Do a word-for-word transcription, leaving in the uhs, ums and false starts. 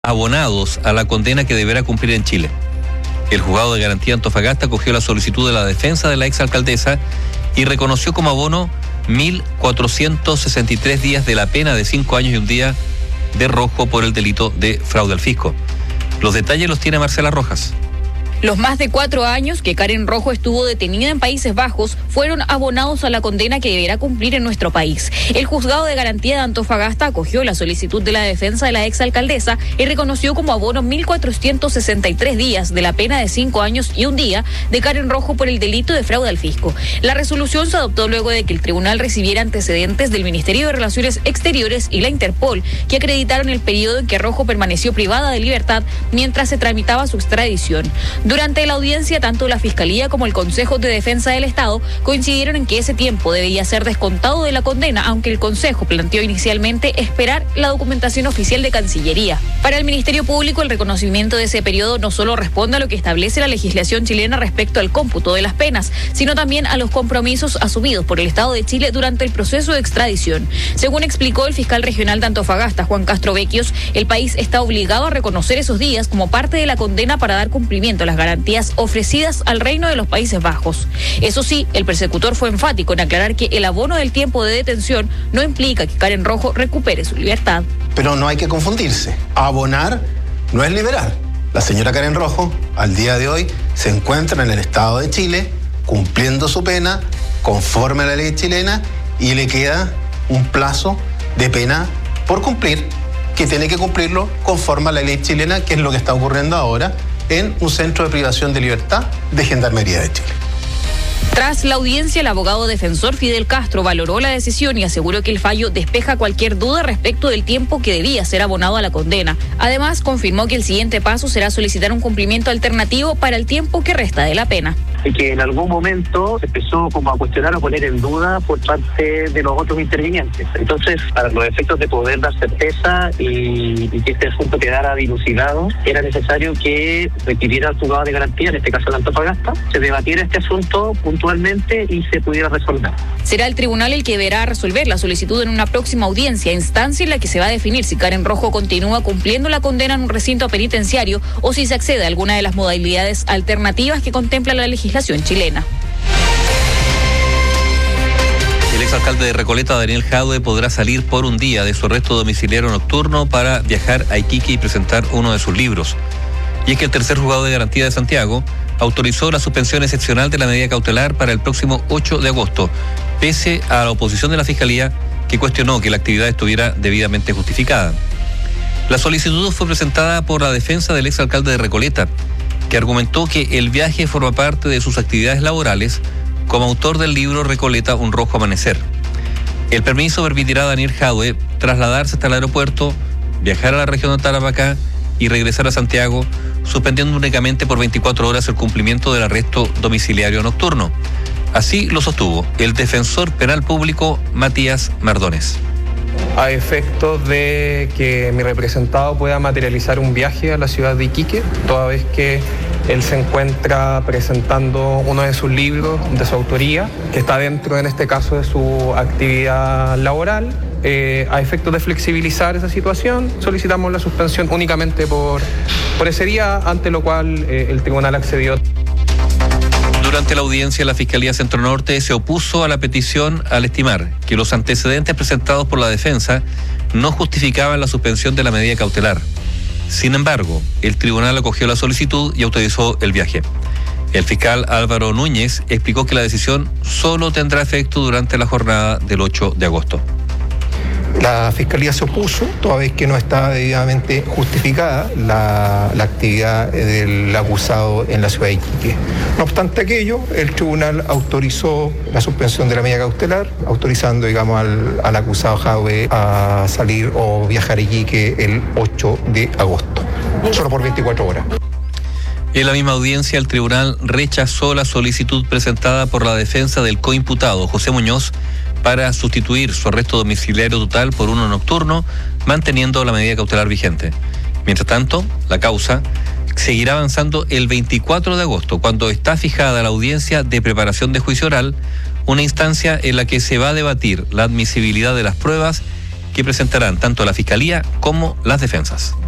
abonados a la condena que deberá cumplir en Chile. El juzgado de garantía de Antofagasta acogió la solicitud de la defensa de la exalcaldesa y reconoció como abono mil cuatrocientos sesenta y tres días de la pena de cinco años y un día de rojo por el delito de fraude al fisco. Los detalles los tiene Marcela Rojas. Los más de cuatro años que Karen Rojo estuvo detenida en Países Bajos fueron abonados a la condena que deberá cumplir en nuestro país. El juzgado de garantía de Antofagasta acogió la solicitud de la defensa de la exalcaldesa y reconoció como abono mil cuatrocientos sesenta y tres días de la pena de cinco años y un día de Karen Rojo por el delito de fraude al fisco. La resolución se adoptó luego de que el tribunal recibiera antecedentes del Ministerio de Relaciones Exteriores y la Interpol, que acreditaron el periodo en que Rojo permaneció privada de libertad mientras se tramitaba su extradición. Durante la audiencia, tanto la Fiscalía como el Consejo de Defensa del Estado coincidieron en que ese tiempo debía ser descontado de la condena, aunque el Consejo planteó inicialmente esperar la documentación oficial de Cancillería. Para el Ministerio Público, el reconocimiento de ese periodo no solo responde a lo que establece la legislación chilena respecto al cómputo de las penas, sino también a los compromisos asumidos por el Estado de Chile durante el proceso de extradición. Según explicó el fiscal regional de Antofagasta, Juan Castro Vecchios, el país está obligado a reconocer esos días como parte de la condena para dar cumplimiento a las garantías ofrecidas al Reino de los Países Bajos. Eso sí, el persecutor fue enfático en aclarar que el abono del tiempo de detención no implica que Karen Rojo recupere su libertad. Pero no hay que confundirse. Abonar no es liberar. La señora Karen Rojo, al día de hoy, se encuentra en el Estado de Chile cumpliendo su pena conforme a la ley chilena y le queda un plazo de pena por cumplir, que tiene que cumplirlo conforme a la ley chilena, que es lo que está ocurriendo ahora en un centro de privación de libertad de Gendarmería de Chile. Tras la audiencia, el abogado defensor Fidel Castro valoró la decisión y aseguró que el fallo despeja cualquier duda respecto del tiempo que debía ser abonado a la condena. Además, confirmó que el siguiente paso será solicitar un cumplimiento alternativo para el tiempo que resta de la pena. Y que en algún momento se empezó como a cuestionar o poner en duda por parte de los otros intervinientes. Entonces, para los efectos de poder dar certeza y, y que este asunto quedara dilucidado, era necesario que requiriera el juzgado de garantía, en este caso la Antofagasta, se debatiera este asunto puntualmente y se pudiera resolver. Será el tribunal el que deberá resolver la solicitud en una próxima audiencia, instancia en la que se va a definir si Karen Rojo continúa cumpliendo la condena en un recinto penitenciario o si se accede a alguna de las modalidades alternativas que contempla la legislación chilena. El exalcalde de Recoleta, Daniel Jadwe, podrá salir por un día de su arresto domiciliario nocturno para viajar a Iquique y presentar uno de sus libros. Y es que el tercer juzgado de garantía de Santiago autorizó la suspensión excepcional de la medida cautelar para el próximo ocho de agosto, pese a la oposición de la Fiscalía, que cuestionó que la actividad estuviera debidamente justificada. La solicitud fue presentada por la defensa del exalcalde de Recoleta, que argumentó que el viaje forma parte de sus actividades laborales como autor del libro Recoleta, un rojo amanecer. El permiso permitirá a Daniel Jadwe trasladarse hasta el aeropuerto, viajar a la región de Tarapacá y regresar a Santiago, suspendiendo únicamente por veinticuatro horas el cumplimiento del arresto domiciliario nocturno. Así lo sostuvo el defensor penal público Matías Mardones. A efectos de que mi representado pueda materializar un viaje a la ciudad de Iquique, toda vez que él se encuentra presentando uno de sus libros de su autoría, que está dentro, en este caso, de su actividad laboral. Eh, a efectos de flexibilizar esa situación, solicitamos la suspensión únicamente por, por ese día, ante lo cual eh, el tribunal accedió. Durante la audiencia, la Fiscalía Centro Norte se opuso a la petición al estimar que los antecedentes presentados por la defensa no justificaban la suspensión de la medida cautelar. Sin embargo, el tribunal acogió la solicitud y autorizó el viaje. El fiscal Álvaro Núñez explicó que la decisión solo tendrá efecto durante la jornada del ocho de agosto. La Fiscalía se opuso, toda vez que no estaba debidamente justificada la, la actividad del acusado en la ciudad de Iquique. No obstante aquello, el tribunal autorizó la suspensión de la medida cautelar, autorizando, digamos, al, al acusado Jadwe a salir o viajar a Iquique el ocho de agosto, solo por veinticuatro horas. En la misma audiencia, el tribunal rechazó la solicitud presentada por la defensa del coimputado José Muñoz para sustituir su arresto domiciliario total por uno nocturno, manteniendo la medida cautelar vigente. Mientras tanto, la causa seguirá avanzando el veinticuatro de agosto, cuando está fijada la audiencia de preparación de juicio oral, una instancia en la que se va a debatir la admisibilidad de las pruebas que presentarán tanto la Fiscalía como las defensas.